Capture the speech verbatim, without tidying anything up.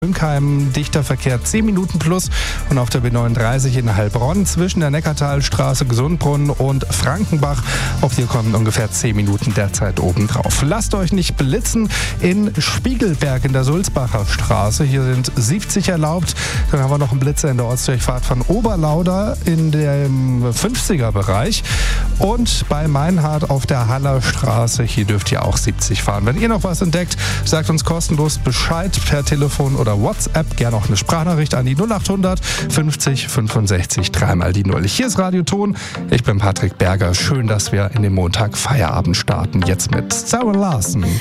Mülheim, dichter Verkehr zehn Minuten plus und auf der B neununddreißig in Heilbronn zwischen der Neckartalstraße, Gesundbrunnen und Frankenbach. Auch hier kommen ungefähr zehn Minuten derzeit obendrauf. Lasst euch nicht blitzen in Spiegelberg in der Sulzbacher Straße. Hier sind siebzig erlaubt. Dann haben wir noch einen Blitzer in der Ortsdurchfahrt von Oberlauder in dem fünfziger Bereich. Und bei Meinhard auf der Haller Straße, hier dürft ihr auch siebzig fahren. Wenn ihr noch was entdeckt, sagt uns kostenlos Bescheid per Telefon oder WhatsApp, gerne auch eine Sprachnachricht an die null acht hundert fünfzig fünfundsechzig dreimal die null. Hier ist Radio Ton. Ich bin Patrick Berger. Schön, dass wir in den Montag Feierabend starten. Jetzt mit Sarah Larson.